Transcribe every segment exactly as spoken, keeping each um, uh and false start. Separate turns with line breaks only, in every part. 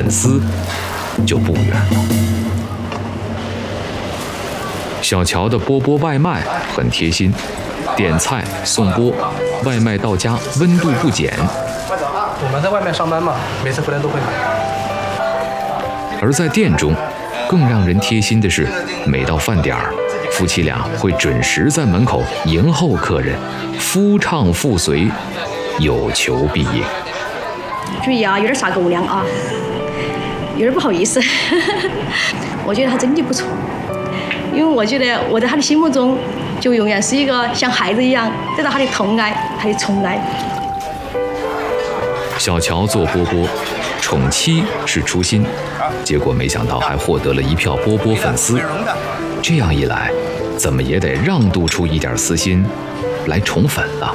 丝就不远了。小乔的波波外卖很贴心，点菜送波，外卖到家温度不减。
我们在外面上班嘛，每次回来都会买。
而在店中，更让人贴心的是，每到饭点儿，夫妻俩会准时在门口迎候客人，夫唱妇随，有求必应。
注意啊，有点撒狗粮啊，有点不好意思。我觉得他真的不错，因为我觉得我在他的心目中就永远是一个像孩子一样得到他的疼爱，他的宠爱。
小乔做波波，宠妻是初心，结果没想到还获得了一票波波粉丝。这样一来，怎么也得让渡出一点私心，来宠粉了。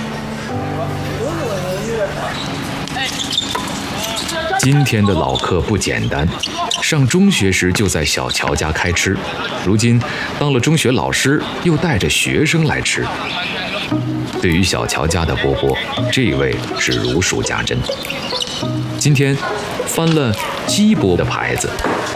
今天的老客不简单，上中学时就在小乔家开吃，如今当了中学老师，又带着学生来吃。对于小乔家的波波，这位是如数家珍。今天翻了鸡波的牌子，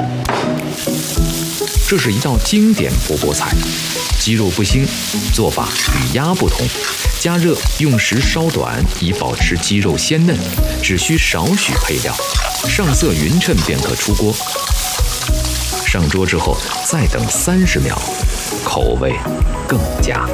这是一道经典波波菜，鸡肉不腥，做法与鸭不同，加热用时稍短，以保持鸡肉鲜嫩，只需少许配料，上色匀称便可出锅。上桌之后再等三十秒，口味更佳。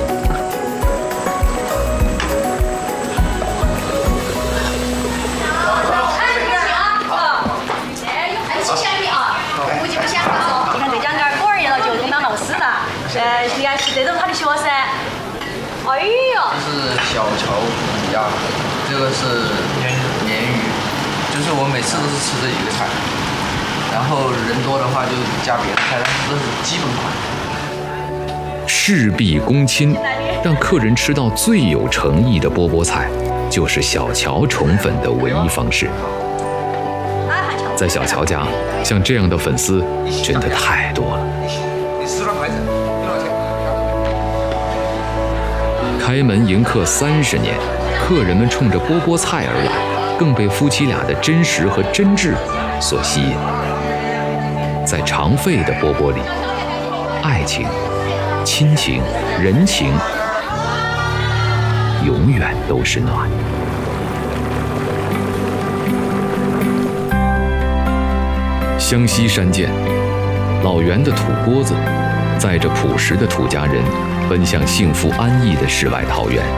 呃，应该是这种他的学生。哎呀，
这是小乔骨鸭，这个是鲶鱼，就是我每次都是吃这几个菜，然后人多的话就加别的菜，但是这是基本款。
事必躬亲，让客人吃到最有诚意的波波菜，就是小乔宠粉的唯一方式。在小乔家，像这样的粉丝真的太多了。开门迎客三十年，客人们冲着波波菜而来，更被夫妻俩的真实和真挚所吸引。在常沸的波波里，爱情、亲情、人情，永远都是暖。湘西山涧，老袁的土锅子，载着朴实的土家人奔向幸福安逸的世外桃源。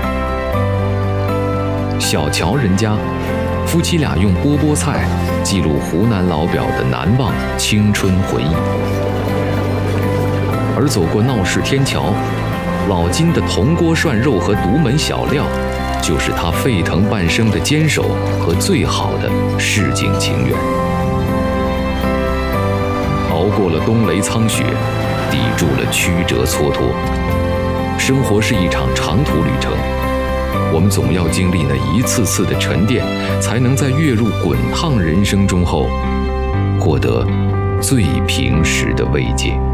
小乔人家，夫妻俩用波波菜记录湖南老表的难忘青春回忆。而走过闹市天桥，老金的铜锅涮肉和独门小料，就是他沸腾半生的坚守和最好的市井情缘。熬过了冬雷苍雪，抵住了曲折蹉跎。生活是一场长途旅程，我们总要经历那一次次的沉淀，才能在跃入滚烫人生中后，获得最平实的慰藉。